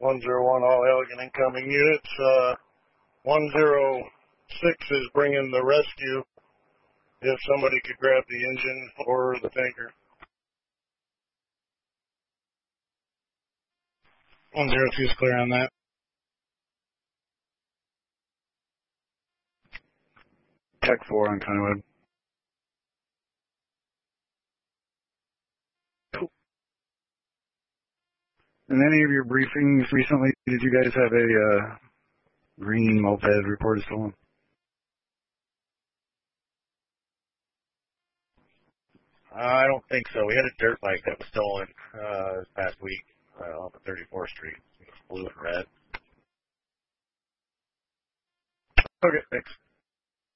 101 all Elgin incoming units. 106 is bringing the rescue. If somebody could grab the engine or the tanker. 102 is clear on that. Tech 4 on Conwood. In any of your briefings recently, did you guys have a green moped reported stolen? I don't think so. We had a dirt bike that was stolen this past week on the 34th Street. It was blue and red. Okay, thanks.